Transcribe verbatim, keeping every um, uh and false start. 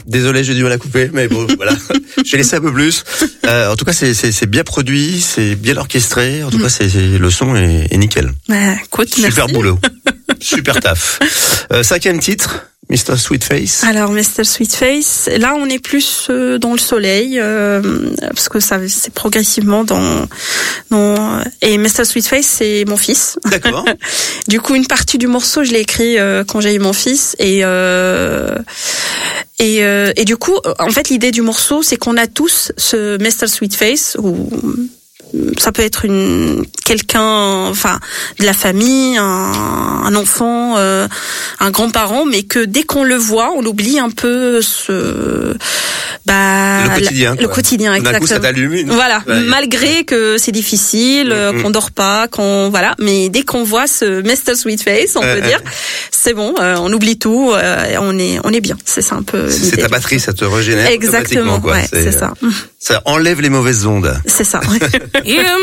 Désolé, j'ai dû mal la couper, mais bon, voilà. J'ai laissé un peu plus. Euh, en tout cas, c'est, c'est, c'est bien produit, c'est bien orchestré. En tout mmh. cas, c'est, c'est, le son est, est nickel. Bah, écoute, super merci. boulot. Super taf. Euh, cinquième titre, mister Sweetface. Alors, mister Sweetface, là, on est plus euh, dans le soleil, euh, parce que ça, c'est progressivement dans, dans... Et mister Sweetface, c'est mon fils. D'accord. Du coup, une partie du morceau, je l'ai écrit euh, quand j'ai eu mon fils, et euh, et euh, et du coup, en fait, l'idée du morceau, c'est qu'on a tous ce mister Sweetface, ou ça peut être une quelqu'un, enfin de la famille, un, un enfant, euh, un grand-parent, mais que dès qu'on le voit, on oublie un peu ce bah le quotidien, la, le quotidien exactement. D'un coup, ça t'allume une. Voilà, ouais. malgré que c'est difficile, mm-hmm. qu'on dort pas, qu'on voilà, mais dès qu'on voit ce mister Sweetface, on euh, peut dire, c'est bon, euh, on oublie tout, euh, on est on est bien. C'est ça un peu. C'est ta batterie, ça te régénère. Exactement, quoi. Ouais, c'est, c'est ça. Ça enlève les mauvaises ondes. C'est ça.